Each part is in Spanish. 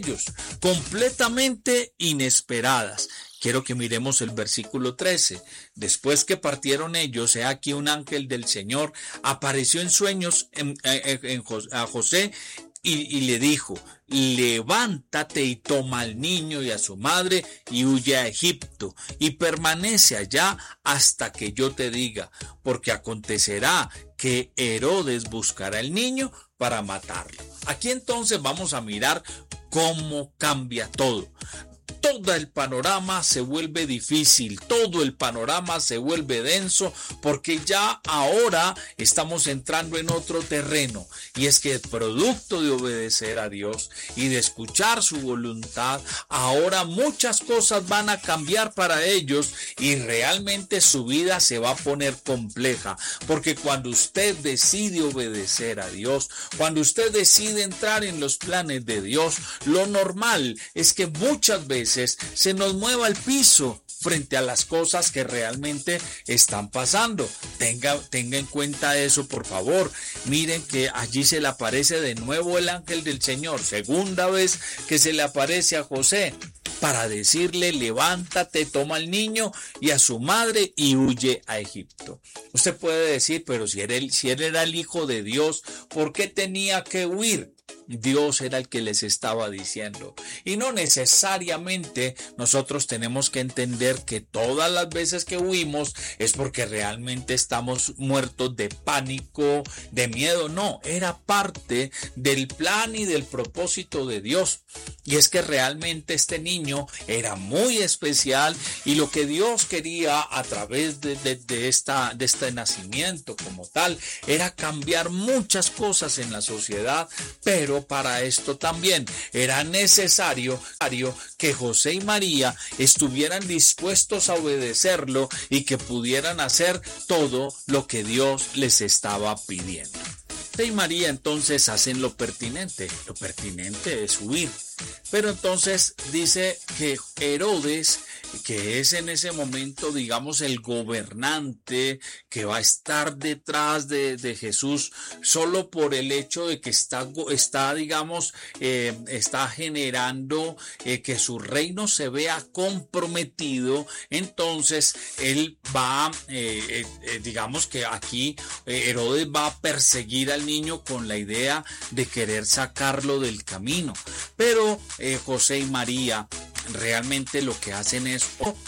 ellos, completamente inesperadas. Quiero que miremos el versículo 13. Después que partieron ellos, he aquí un ángel del Señor apareció en sueños a José y le dijo: levántate y toma al niño y a su madre y huye a Egipto y permanece allá hasta que yo te diga, porque acontecerá que Herodes buscará al niño para matarlo. Aquí entonces vamos a mirar cómo cambia todo. Todo el panorama se vuelve difícil, todo el panorama se vuelve denso, porque ya ahora estamos entrando en otro terreno, y es que producto de obedecer a Dios y de escuchar su voluntad, ahora muchas cosas van a cambiar para ellos y realmente su vida se va a poner compleja, porque cuando usted decide obedecer a Dios, cuando usted decide entrar en los planes de Dios, lo normal es que muchas veces se nos mueva el piso frente a las cosas que realmente están pasando. Tenga en cuenta eso, por favor. Miren que allí se le aparece de nuevo el ángel del Señor, segunda vez que se le aparece a José, para decirle: levántate, toma al niño y a su madre y huye a Egipto. Usted puede decir: pero si él era el Hijo de Dios, ¿por qué tenía que huir? Dios era el que les estaba diciendo. Y no necesariamente nosotros tenemos que entender que todas las veces que huimos es porque realmente estamos muertos de pánico, de miedo. No, era parte del plan y del propósito de Dios. Y es que realmente este niño era muy especial, y lo que Dios quería a través de este nacimiento como tal era cambiar muchas cosas en la sociedad, pero para esto también era necesario que José y María estuvieran dispuestos a obedecerlo y que pudieran hacer todo lo que Dios les estaba pidiendo. José y María entonces hacen lo pertinente es huir. Pero entonces dice que Herodes, que es en ese momento, digamos, el gobernante que va a estar detrás de Jesús, solo por el hecho de que está generando que su reino se vea comprometido. Entonces él va, digamos que aquí Herodes va a perseguir al niño con la idea de querer sacarlo del camino. Pero José y María realmente lo que hacen es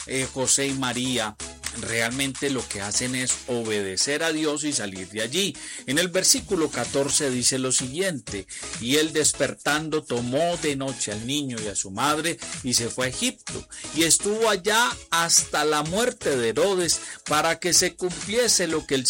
obedecer a Dios y salir de allí. En el versículo 14 dice lo siguiente: y él despertando tomó de noche al niño y a su madre y se fue a Egipto y estuvo allá hasta la muerte de Herodes, para que se cumpliese lo que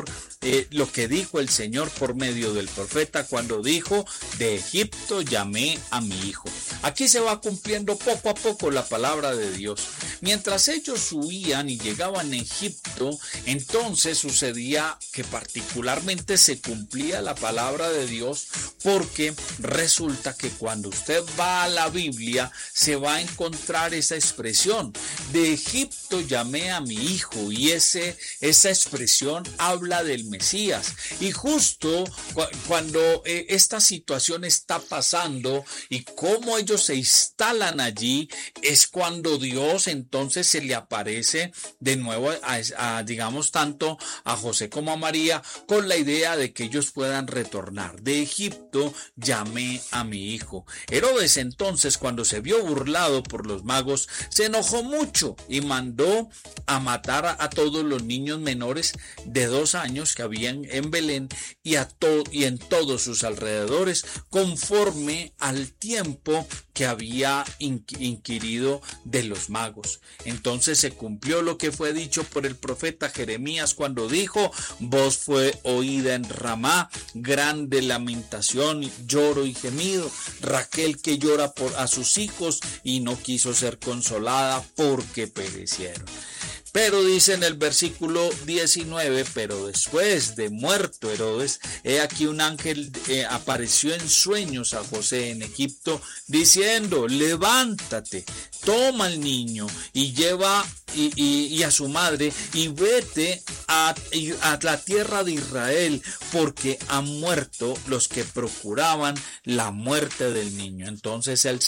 dijo el Señor por medio del profeta, cuando dijo: de Egipto llamé a mi hijo. Aquí se va cumpliendo poco a poco la palabra de Dios. Mientras ellos huían y llegaban a Egipto, entonces sucedía que particularmente se cumplía la palabra de Dios, porque resulta que cuando usted va a la Biblia se va a encontrar esa expresión: de Egipto llamé a mi hijo, y esa expresión habla del Mesías. Y justo cuando esta situación está pasando y cómo ellos se instalan allí, es cuando Dios entonces se le aparece de nuevo digamos, tanto a José como a María, con la idea de que ellos puedan retornar. De Egipto llamé a mi hijo. Herodes entonces, cuando se vio burlado por los magos, se enojó mucho y mandó a matar a todos los niños menores de 2 años que habían en Belén y en todos sus alrededores, conforme al tiempo que había inquirido de los magos. Entonces se cumplió lo que fue dicho por el profeta Jeremías, cuando dijo: voz fue oída en Ramá, grande lamentación, lloro y gemido, Raquel que llora a sus hijos y no quiso ser consolada porque perecieron. Pero dice en el versículo 19: pero después de muerto Herodes, he aquí un ángel apareció en sueños a José en Egipto, diciendo: levántate, toma al niño y lleva y a su madre y vete a la tierra de Israel, porque han muerto los que procuraban la muerte del niño. Entonces el